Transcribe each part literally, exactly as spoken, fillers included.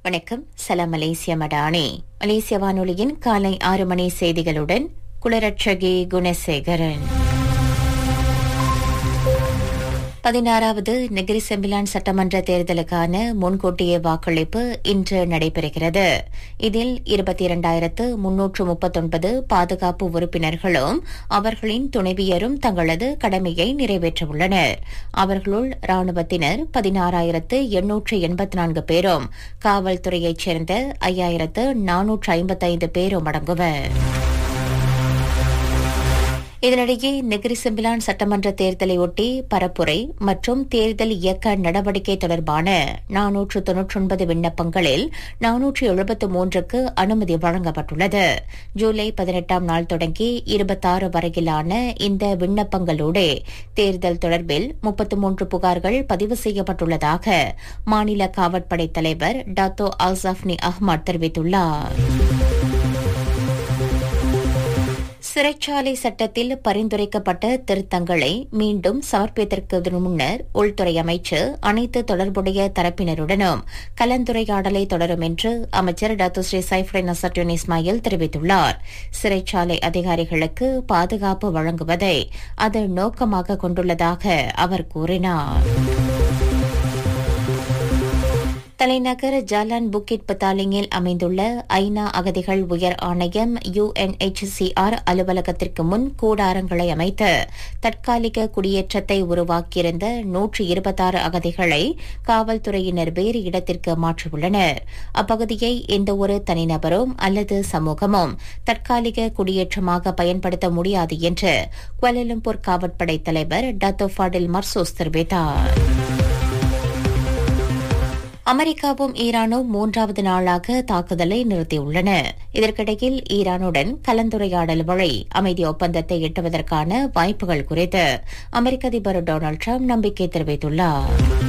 வணக்கம். சலாம் மலேசிய மடானி. மலேசிய வானொலியின் காலை ஆறு மணி செய்திகளுடன் குளரட்சகி குணசேகரன். பதினாறாவது நெகிரி செம்பிலான் சட்டமன்ற தேர்தலுக்கான முன்கூட்டிய வாக்களிப்பு இன்று நடைபெறுகிறது. இதில் இருபத்தி இரண்டாயிரத்து முன்னூற்று முப்பத்தொன்பது பாதுகாப்பு உறுப்பினர்களும் அவர்களின் துணைவியரும் தங்களது கடமையை நிறைவேற்றவுள்ளனர். அவர்களுள் ராணுவத்தினர் பதினாறாயிரத்து எண்ணூற்று எண்பத்தி நான்கு பேரும் காவல்துறையைச் சேர்ந்த ஐயாயிரத்து நானூற்று ஐம்பத்தைந்து பேரும் அடங்குவர். இதனிடையே நெகிரி செம்பிலான் சட்டமன்ற தேர்தலையொட்டி பரப்புரை மற்றும் தேர்தல் இயக்க நடவடிக்கை தொடர்பான நானூற்று தொன்னூற்றி ஒன்பது விண்ணப்பங்களில் நானூற்று எழுபத்து மூன்றுக்கு அனுமதி வழங்கப்பட்டுள்ளது. ஜூலை பதினெட்டாம் நாள் தொடங்கி இருபத்தாறு வரையிலான இந்த விண்ணப்பங்களோடு தேர்தல் தொடர்பில் முப்பத்து மூன்று புகார்கள் பதிவு செய்யப்பட்டுள்ளதாக மாநில காவற்படை தலைவர் டாத்தோ அல்சாஃப்னி அஹ்மத் தெரிவித்துள்ளார். சிறைச்சாலை சட்டத்தில் பரிந்துரைக்கப்பட்ட திருத்தங்களை மீண்டும் சமர்ப்பிப்பதற்கு முன்னர் உள்துறை அமைச்சு அனைத்து தொடர்புடைய தரப்பினருடனும் கலந்துரையாடலை தொடரும் என்று அமைச்சர் டாக்டர் ஸ்ரீ சைஃபுடின் நசருddin இஸ்மாயில் தெரிவித்துள்ளார். சிறைச்சாலை அதிகாரிகளுக்கு பாதுகாப்பு வழங்குவதை அது நோக்கமாக கொண்டுள்ளதாக அவர் கூறினார். தலைநகர் ஜாலான் புக்கிட் பத்தாலிங்கில் அமைந்துள்ள ஐநா அகதிகள் உயர் ஆணையம் யுஎன்எச்சிஆர் அலுவலகத்திற்கு முன் கூடாரங்களை அமைத்து தற்காலிக குடியேற்றத்தை உருவாக்கியிருந்த நூற்று இருபத்தாறு அகதிகளை காவல்துறையினர் வேறு இடத்திற்கு மாற்றியுள்ளனர். அப்பகுதியை எந்தவொரு தனிநபரும் அல்லது சமூகமும் தற்காலிக குடியேற்றமாக பயன்படுத்த முடியாது என்று குவாலாலம்பூர் காவற்படை தலைவர் டாத்தோ ஃபாடில் மர்சூஸ் தெரிவித்தார். அமெரிக்காவும் ஈரானும் மூன்றாவது நாளாக தாக்குதலை நிறுத்தியுள்ளன. இதற்கிடையில் ஈரானுடன் கலந்துரையாடல் வழி அமைதி ஒப்பந்தத்தை எட்டுவதற்கான வாய்ப்புகள் குறித்து அமெரிக்க அதிபர் டொனால்டு டிரம்ப் நம்பிக்கை தெரிவித்துள்ளார்.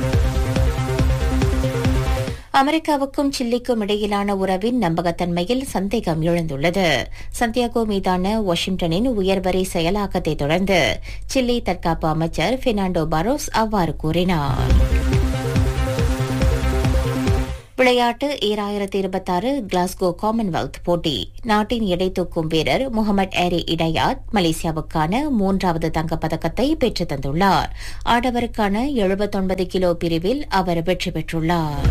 அமெரிக்காவுக்கும் சில்லிக்கும் இடையிலான உறவின் நம்பகத்தன்மையில் சந்தேகம் எழுந்துள்ளது. சந்தியாகோ மீதான வாஷிங்டனின் உயர்வரி செயலாக்கத்தை தொடர்ந்து சில்லி தற்காப்பு அமைச்சர் பெர்னாண்டோ பாரோஸ் அவ்வாறு கூறினார். விளையாட்டு ஈராயிரத்தி இருபத்தாறு கிளாஸ்கோ காமன்வெல்த் போட்டி. நாட்டின் எடை தூக்கும் வீரர் முகமது ஏரி இடையாத் மலேசியாவுக்கான மூன்றாவது தங்கப்பதக்கத்தை பெற்றுத் தந்துள்ளார். ஆடவருக்கான எழுபத்தொன்பது கிலோ பிரிவில் அவர் வெற்றி பெற்றுள்ளார்.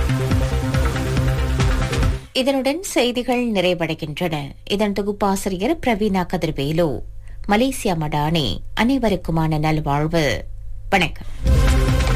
இதனுடன் செய்திகள் நிறைவடைகின்றன. இதன் தொகுப்பாசிரியர் பிரவீனா கதிர்வேலு. மலேசியா மடானி. அனைவருக்குமான நல்வாழ்வு. வணக்கம்.